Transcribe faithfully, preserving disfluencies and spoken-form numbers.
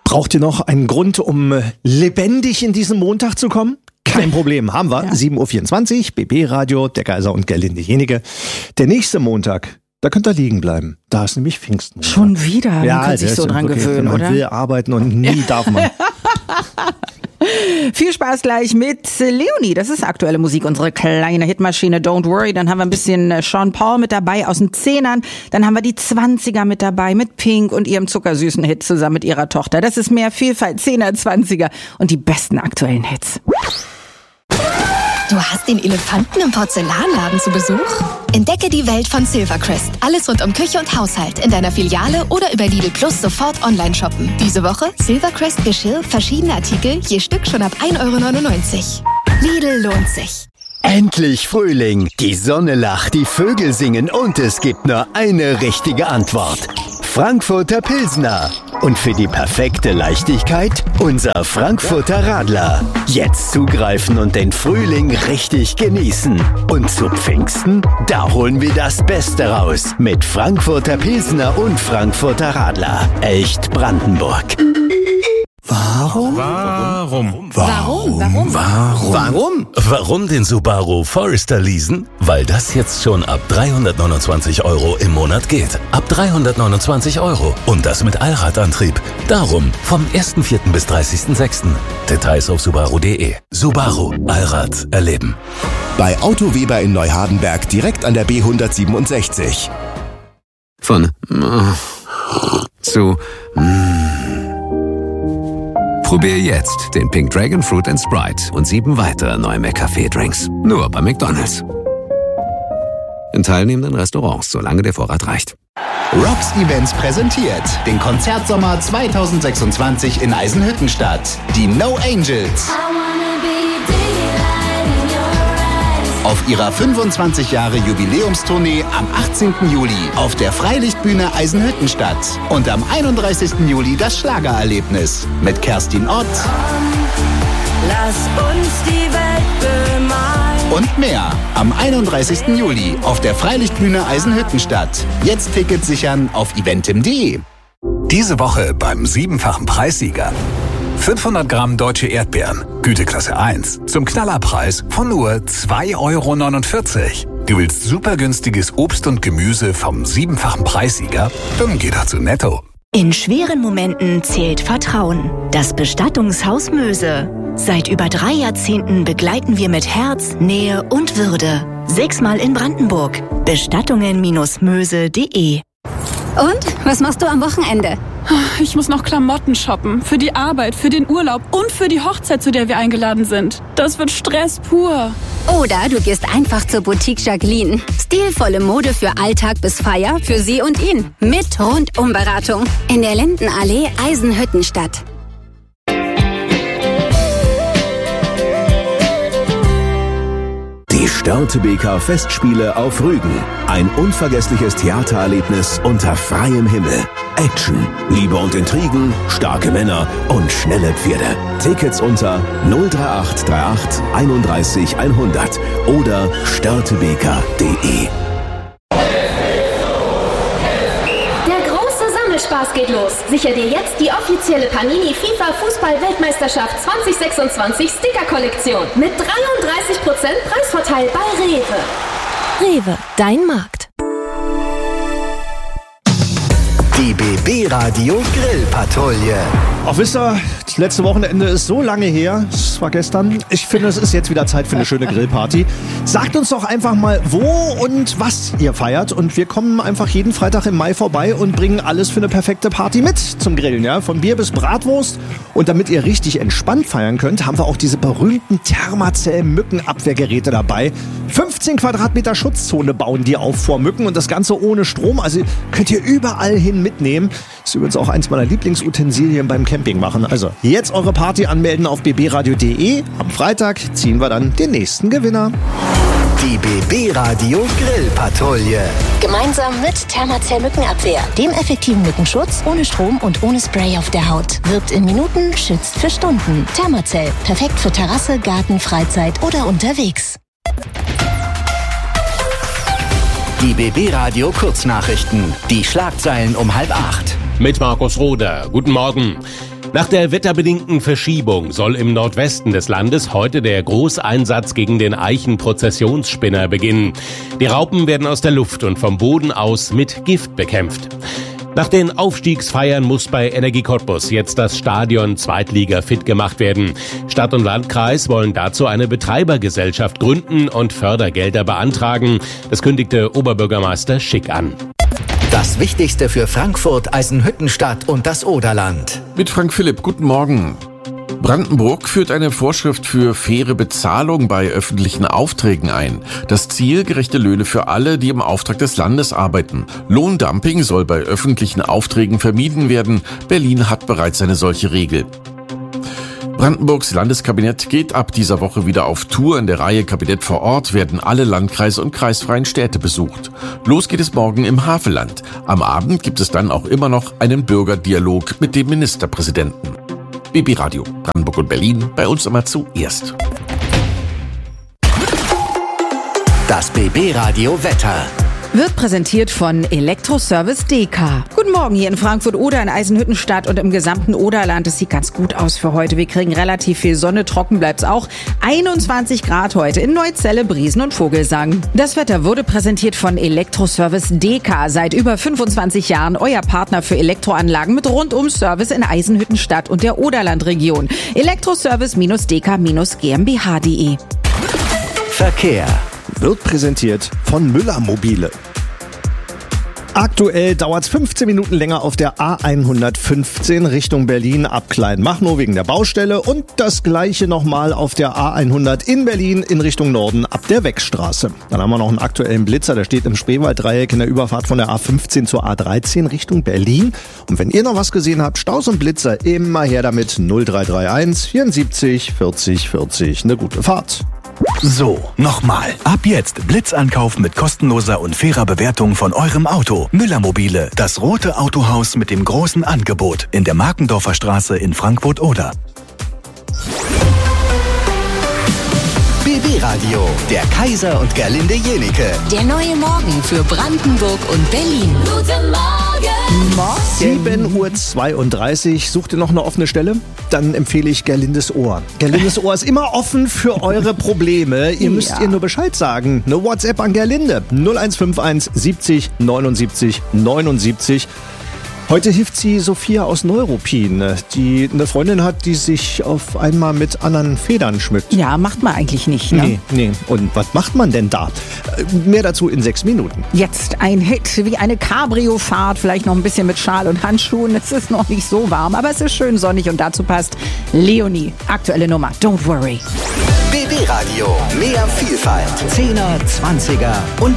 Braucht ihr noch einen Grund, um lebendig in diesen Montag zu kommen? Kein Problem, haben wir. Ja. sieben Uhr vierundzwanzig, B B-Radio, der Geiser und Gerlinde Jenige. Der nächste Montag, da könnt ihr liegen bleiben. Da ist nämlich Pfingstmontag. Schon wieder? Ja, man kann sich so dran okay, gewöhnen, man oder? Man will arbeiten und nie darf man. Viel Spaß gleich mit Leonie. Das ist aktuelle Musik, unsere kleine Hitmaschine Don't Worry. Dann haben wir ein bisschen Sean Paul mit dabei aus den Zehnern. Dann haben wir die Zwanziger mit dabei mit Pink und ihrem zuckersüßen Hit zusammen mit ihrer Tochter. Das ist mehr Vielfalt, Zehner, Zwanziger und die besten aktuellen Hits. Du hast den Elefanten im Porzellanladen zu Besuch? Entdecke die Welt von Silvercrest. Alles rund um Küche und Haushalt in deiner Filiale oder über Lidl Plus sofort online shoppen. Diese Woche Silvercrest Geschirr, verschiedene Artikel, je Stück schon ab ein Euro neunundneunzig. Lidl lohnt sich. Endlich Frühling. Die Sonne lacht, die Vögel singen und es gibt nur eine richtige Antwort. Frankfurter Pilsner. Und für die perfekte Leichtigkeit unser Frankfurter Radler. Jetzt zugreifen und den Frühling richtig genießen. Und zu Pfingsten, da holen wir das Beste raus. Mit Frankfurter Pilsner und Frankfurter Radler. Echt Brandenburg. Warum? Warum? Warum? Warum? Warum? Warum? Warum den Subaru Forester leasen? Weil das jetzt schon ab dreihundertneunundzwanzig Euro im Monat geht. Ab dreihundertneunundzwanzig Euro. Und das mit Allradantrieb. Darum vom ersten vierten bis dreißigsten sechsten Details auf subaru punkt de. Subaru. Allrad erleben. Bei Auto Weber in Neuhardenberg direkt an der B hundertsiebenundsechzig. Von äh, zu mh. Probier jetzt den Pink Dragon Fruit and Sprite und sieben weitere neue McCafé-Drinks. Nur bei McDonald's. In teilnehmenden Restaurants, solange der Vorrat reicht. Rocks Events präsentiert den Konzertsommer zweitausendsechsundzwanzig in Eisenhüttenstadt. Die No Angels. Auf ihrer fünfundzwanzig Jahre Jubiläumstournee am achtzehnten Juli auf der Freilichtbühne Eisenhüttenstadt. Und am einunddreißigsten Juli das Schlagererlebnis mit Kerstin Ott. Lass uns die Welt bemalen. Und mehr am einunddreißigsten Juli auf der Freilichtbühne Eisenhüttenstadt. Jetzt Tickets sichern auf eventim punkt de. Diese Woche beim siebenfachen Preissieger. fünfhundert Gramm deutsche Erdbeeren, Güteklasse eins, zum Knallerpreis von nur zwei Euro neunundvierzig. Du willst super günstiges Obst und Gemüse vom siebenfachen Preissieger? Dann geh doch zu Netto. In schweren Momenten zählt Vertrauen. Das Bestattungshaus Möse. Seit über drei Jahrzehnten begleiten wir mit Herz, Nähe und Würde. Sechsmal in Brandenburg. Bestattungen Möse punkt de. Und? Was machst du am Wochenende? Ich muss noch Klamotten shoppen. Für die Arbeit, für den Urlaub und für die Hochzeit, zu der wir eingeladen sind. Das wird Stress pur. Oder du gehst einfach zur Boutique Jacqueline. Stilvolle Mode für Alltag bis Feier, für sie und ihn. Mit Rundumberatung. In der Lindenallee Eisenhüttenstadt. Die Störtebeker Festspiele auf Rügen. Ein unvergessliches Theatererlebnis unter freiem Himmel. Action, Liebe und Intrigen, starke Männer und schnelle Pferde. Tickets unter null drei acht drei acht einunddreißig hundert oder störtebeker punkt de. Spaß geht los. Sicher dir jetzt die offizielle Panini FIFA Fußball-Weltmeisterschaft zwanzig sechsundzwanzig Sticker-Kollektion mit dreiunddreißig Prozent Preisvorteil bei Rewe. Rewe, dein Markt. Die B B-Radio Grillpatrouille. Auch wisst ihr, das letzte Wochenende ist so lange her, es war gestern. Ich finde, es ist jetzt wieder Zeit für eine schöne Grillparty. Sagt uns doch einfach mal, wo und was ihr feiert. Und wir kommen einfach jeden Freitag im Mai vorbei und bringen alles für eine perfekte Party mit zum Grillen. Ja? Von Bier bis Bratwurst. Und damit ihr richtig entspannt feiern könnt, haben wir auch diese berühmten Thermacell-Mückenabwehrgeräte dabei. fünfzehn Quadratmeter Schutzzone bauen die auf vor Mücken und das Ganze ohne Strom. Also könnt ihr überall hin mitnehmen. Ist übrigens auch eins meiner Lieblingsutensilien beim Camping machen. Also jetzt eure Party anmelden auf b b radio punkt de. Am Freitag ziehen wir dann den nächsten Gewinner. Die B B-Radio Grillpatrouille. Gemeinsam mit Thermacell Mückenabwehr, dem effektiven Mückenschutz, ohne Strom und ohne Spray auf der Haut. Wirkt in Minuten, schützt für Stunden. Thermacell, perfekt für Terrasse, Garten, Freizeit oder unterwegs. Die B B-Radio Kurznachrichten. Die Schlagzeilen um halb acht. Mit Markus Roder. Guten Morgen. Nach der wetterbedingten Verschiebung soll im Nordwesten des Landes heute der Großeinsatz gegen den Eichenprozessionsspinner beginnen. Die Raupen werden aus der Luft und vom Boden aus mit Gift bekämpft. Nach den Aufstiegsfeiern muss bei Energie Cottbus jetzt das Stadion Zweitliga fit gemacht werden. Stadt und Landkreis wollen dazu eine Betreibergesellschaft gründen und Fördergelder beantragen. Das kündigte Oberbürgermeister Schick an. Das Wichtigste für Frankfurt, Eisenhüttenstadt und das Oderland. Mit Frank Philipp, guten Morgen. Brandenburg führt eine Vorschrift für faire Bezahlung bei öffentlichen Aufträgen ein. Das Ziel, gerechte Löhne für alle, die im Auftrag des Landes arbeiten. Lohndumping soll bei öffentlichen Aufträgen vermieden werden. Berlin hat bereits eine solche Regel. Brandenburgs Landeskabinett geht ab dieser Woche wieder auf Tour. In der Reihe Kabinett vor Ort werden alle Landkreise und kreisfreien Städte besucht. Los geht es morgen im Havelland. Am Abend gibt es dann auch immer noch einen Bürgerdialog mit dem Ministerpräsidenten. B B Radio, Brandenburg und Berlin, bei uns immer zuerst. Das B B Radio Wetter wird präsentiert von Elektroservice D K. Guten Morgen hier in Frankfurt oder in Eisenhüttenstadt und im gesamten Oderland. Es sieht ganz gut aus für heute. Wir kriegen relativ viel Sonne, trocken bleibt's auch. einundzwanzig Grad heute in Neuzelle, Briesen und Vogelsang. Das Wetter wurde präsentiert von Elektroservice D K. Seit über fünfundzwanzig Jahren euer Partner für Elektroanlagen mit Rundum-Service in Eisenhüttenstadt und der Oderlandregion. Elektroservice-D K GmbH punkt de. Verkehr wird präsentiert von Müller Mobile. Aktuell dauert es fünfzehn Minuten länger auf der A hundertfünfzehn Richtung Berlin ab Kleinmachnow wegen der Baustelle und das gleiche nochmal auf der A hundert in Berlin in Richtung Norden ab der Weckstraße. Dann haben wir noch einen aktuellen Blitzer, der steht im Spreewalddreieck in der Überfahrt von der A fünfzehn zur A dreizehn Richtung Berlin. Und wenn ihr noch was gesehen habt, Staus und Blitzer, immer her damit null drei drei eins vierundsiebzig vierzig vierzig. Eine gute Fahrt. So, nochmal. Ab jetzt Blitzankauf mit kostenloser und fairer Bewertung von eurem Auto. Müller Mobile, das rote Autohaus mit dem großen Angebot in der Markendorfer Straße in Frankfurt-Oder. B B Radio, der Kaiser und Gerlinde Jenike. Der neue Morgen für Brandenburg und Berlin. Guten Morgen! sieben Uhr zweiunddreißig. Sucht ihr noch eine offene Stelle? Dann empfehle ich Gerlindes Ohr. Gerlindes Ohr ist immer offen für eure Probleme. Ihr müsst ja. ihr nur Bescheid sagen. Eine WhatsApp an Gerlinde. null eins fünf eins siebzig neunundsiebzig neunundsiebzig. Heute hilft sie Sophia aus Neuruppin, die eine Freundin hat, die sich auf einmal mit anderen Federn schmückt. Ja, macht man eigentlich nicht, ne? Nee, nee. Und was macht man denn da? Mehr dazu in sechs Minuten. Jetzt ein Hit, wie eine Cabrio-Fahrt, vielleicht noch ein bisschen mit Schal und Handschuhen. Es ist noch nicht so warm, aber es ist schön sonnig und dazu passt Leonie. Aktuelle Nummer, Don't Worry. B B Radio, mehr Vielfalt. Zehner, Zwanziger und